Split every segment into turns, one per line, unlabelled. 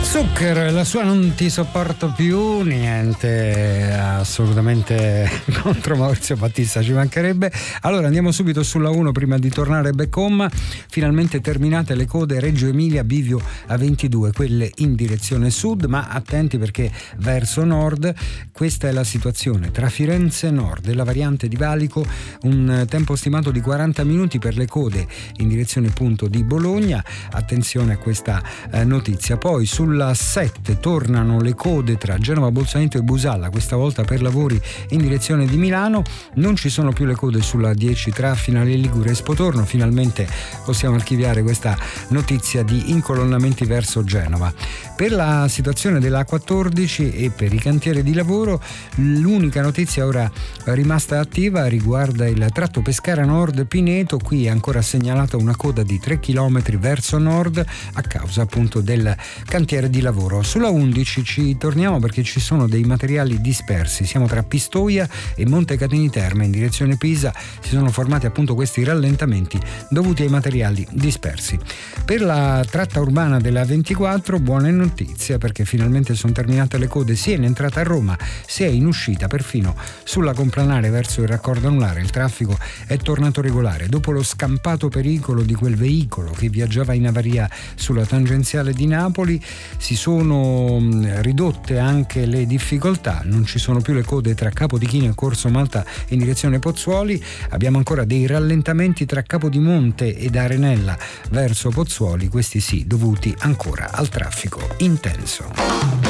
Zucker, la sua Non ti sopporto più, niente assolutamente contro Maurizio Battista, ci mancherebbe. Allora andiamo subito sulla 1 prima di tornare back home. Finalmente terminate le code Reggio Emilia Bivio A22, quelle in direzione sud, ma attenti perché verso nord questa è la situazione. Tra Firenze Nord e la variante di Valico un tempo stimato di 40 minuti per le code in direzione punto di Bologna. Attenzione a questa notizia. Poi sulla 7 tornano le code tra Genova Bolzaneto e Busalla, questa volta per lavori in direzione di Milano. Non ci sono più le code sulla 10 tra Finale Ligure e Spotorno. Finalmente possiamo archiviare questa notizia di incolonnamenti verso Genova. Per la situazione della 14 e per i cantieri di lavoro, l'unica notizia ora rimasta attiva riguarda il tratto Pescara Nord Pineto. Qui è ancora segnalata una coda di 3 km verso nord a causa appunto del cantiere di lavoro. Sulla 11 ci torniamo perché ci sono dei materiali dispersi. Siamo tra Pistoia e Montecatini Terme in direzione Pisa. Si sono formati appunto questi rallentamenti dovuti ai materiali dispersi. Per la tratta urbana della 24 buone notizie perché finalmente sono terminate le code sia in entrata a Roma sia in uscita, perfino sulla Complanare verso il raccordo anulare il traffico è tornato regolare dopo lo scampato pericolo di quel veicolo che viaggiava in avaria sulla tangenziale di Napoli. Si sono ridotte anche le difficoltà, non ci sono più le code tra Capodichino e Corso Malta in direzione Pozzuoli. Abbiamo ancora dei rallentamenti tra Capodimonte ed Arenella verso Pozzuoli, questi sì dovuti ancora al traffico intenso.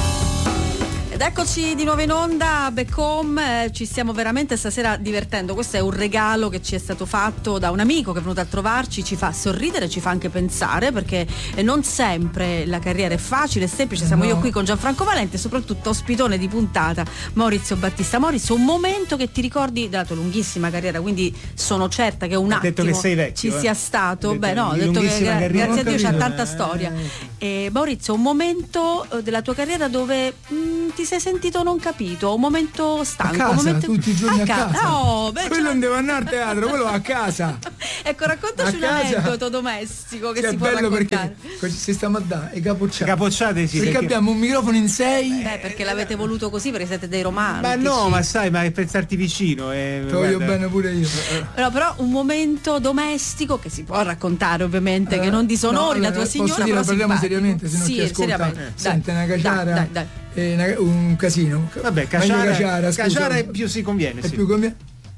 Ed eccoci di nuovo in onda, back home, ci stiamo veramente stasera divertendo. Questo è un regalo che ci è stato fatto da un amico che è venuto a trovarci, ci fa sorridere, ci fa anche pensare, perché non sempre la carriera è facile e semplice. Siamo io qui con Gianfranco Valente e soprattutto ospitone di puntata Maurizio Battista. Maurizio, un momento che ti ricordi della tua lunghissima carriera, quindi sono certa che un attimo
detto che sei vecchio,
ci sia stato. Beh no, ho detto che grazie a Dio c'ha tanta storia. Maurizio, un momento della tua carriera dove ti sei sentito non capito, un momento stanco,
a casa,
un momento
tutti i giorni a casa.
No,
quello non deve andare al teatro, quello a casa.
Ecco, raccontaci un aneddoto domestico che si può
bello
raccontare.
Perché ci stiamo a dare i
capocciate sì,
perché abbiamo un microfono in 6.
Perché l'avete voluto così, perché siete dei romantici.
Ma no, ma sai, ma è per starti vicino
te voglio bene pure io.
No, però un momento domestico che si può raccontare ovviamente, che non disonori la tua signora.
Posso dire, parliamo seriamente, se non
sì,
ti ascolta sente una caciara.
Dai.
Un casino.
Vabbè, caciara più si conviene.
È
sì.
più conviene.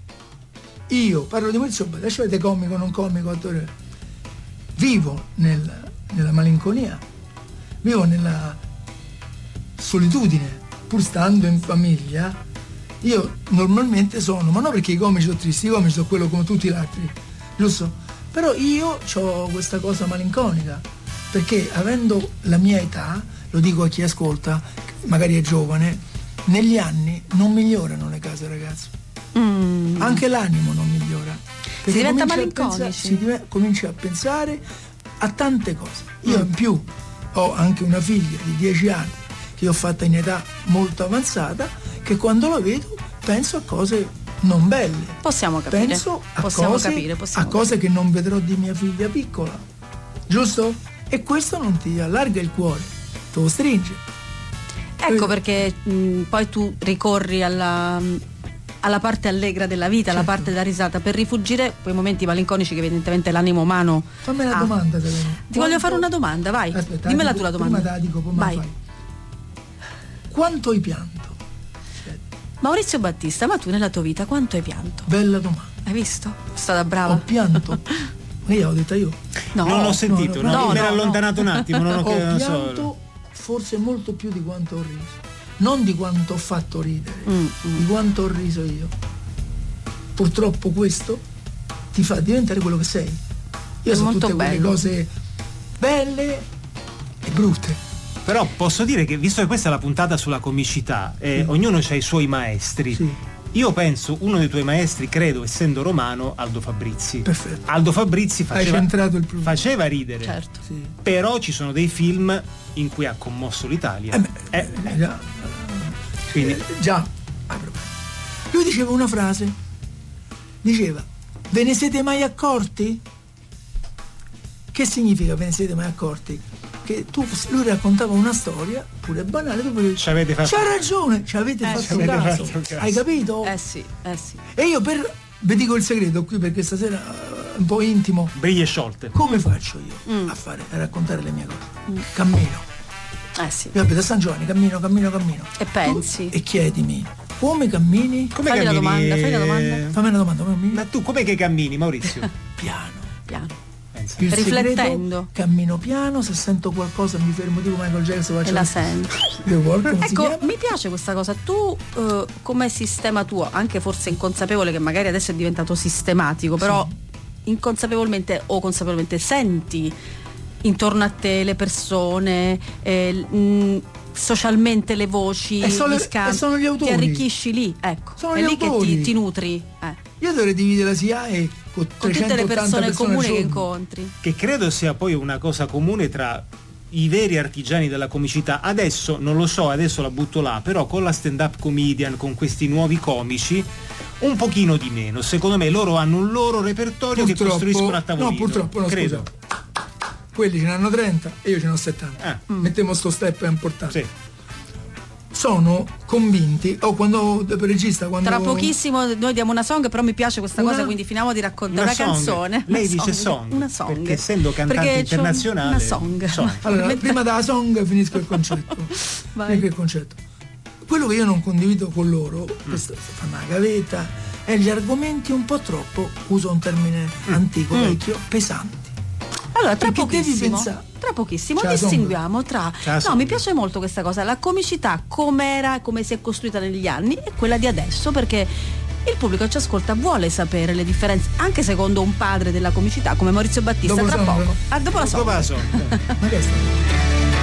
Io parlo di Maurizio, lasciate comico, non comico, attore. Vivo nella malinconia, vivo nella solitudine, pur stando in famiglia. Io normalmente sono, ma non perché i comici sono tristi, i comici sono quello come tutti gli altri, giusto? Però io ho questa cosa malinconica, perché avendo la mia età, lo dico a chi ascolta, magari è giovane, negli anni non migliorano le case, ragazzi. Anche l'animo non migliora.
Si diventa malinconici.
Cominci a pensare a tante cose. Io in più ho anche una figlia di 10 anni che ho fatta in età molto avanzata, che quando la vedo penso a cose non belle.
Possiamo capire.
Penso a cose che non vedrò di mia figlia piccola. Giusto? E questo non ti allarga il cuore, te lo stringe.
Ecco perché poi tu ricorri alla parte allegra della vita, alla parte della risata, per rifugire quei momenti malinconici che evidentemente l'animo umano.
Fammi una domanda,
Ti voglio fare una domanda, vai.
Aspetta,
dimmela tu la domanda.
Prima te la dico, poi
vai.
Fai. Quanto hai pianto?
Maurizio Battista, ma tu nella tua vita quanto hai pianto?
Bella domanda.
Hai visto? È stata brava.
Ho pianto. Io l'ho detta io.
No, non l'ho sentito, mi ero allontanato un attimo. Non ho
pianto forse molto più di quanto ho riso. Non di quanto ho fatto ridere, di quanto ho riso io. Purtroppo questo ti fa diventare quello che sei. Io so tutte quelle cose belle e brutte.
Però posso dire che, visto che questa è la puntata sulla comicità, ognuno ha i suoi maestri.
Sì.
Io penso uno dei tuoi maestri, credo, essendo romano, Aldo Fabrizi.
Perfetto.
Aldo Fabrizi faceva ridere.
Certo.
Sì.
Però ci sono dei film in cui ha commosso l'Italia. Quindi.
Già. Lui diceva una frase. Diceva: ve ne siete mai accorti? Che significa ve ne siete mai accorti? che lui raccontava una storia pure banale, tu pure
Ci avete fatto-
c'ha ragione, ci avete fatto caso. Hai capito?
Sì.
E io vi dico il segreto qui, perché stasera è un po' intimo.
Briglie sciolte.
Come faccio io a raccontare le mie cose? Cammino.
Sì.
Io abito a San Giovanni, cammino.
E pensi?
E chiedimi, come cammini?
Come
Fai la
cammini?
domanda.
Fammi una domanda, come cammini?
Ma tu com'è che cammini, Maurizio?
Piano.
Pensa.
Il
Riflettendo.
segreto, cammino piano, se sento qualcosa mi fermo tipo Michael Jackson, faccio
E la senti.
The Walk, come si
Ecco,
chiama?
mi piace questa cosa. Tu come sistema tuo, anche forse inconsapevole, che magari adesso è diventato sistematico, però inconsapevolmente o consapevolmente senti intorno a te le persone, socialmente le voci,
E sono
gli scambi,
gli autori.
ti arricchisci lì, ecco.
Sono
è
gli
lì
autori.
che ti nutri.
Io dovrei dividere la SIAE con
Con tutte le
380
persone comuni
al
che
giorno.
incontri.
Che credo sia poi una cosa comune tra i veri artigiani della comicità. Adesso non lo so, adesso la butto là, però con la stand-up comedian, con questi nuovi comici, un pochino di meno. Secondo me loro hanno un loro repertorio che costruiscono a tavolino.
No, purtroppo no,
credo.
scusa. Quelli ce ne hanno 30 e io ce ne ho 70. Mettiamo sto step, è importante.
Sì.
Sono convinti, quando per regista, quando
Tra pochissimo noi diamo una song, però mi piace questa cosa, quindi finiamo di raccontare una
song.
canzone.
Lei
Una
dice
song,
song,
una song.
perché essendo cantante
Perché c'ho
internazionale,
una song.
Allora, prima della song finisco il concetto.
Vai.
Finisco il concetto. Quello che io non condivido con loro, questa fanno una gavetta, è gli argomenti un po' troppo, uso un termine antico, vecchio, pesanti.
Allora, tra
Perché devi
pochissimo,
pensare.
Tra
C'è la
distinguiamo tra.
C'è la
No,
song.
mi piace molto questa cosa, la comicità com'era, come si è costruita negli anni e quella di adesso, perché il pubblico che ci ascolta vuole sapere le differenze, anche secondo un padre della comicità come Maurizio Battista.
Dopo
Tra
la song.
poco. Dopo la song.
Dopo la song.
Ma che è stato?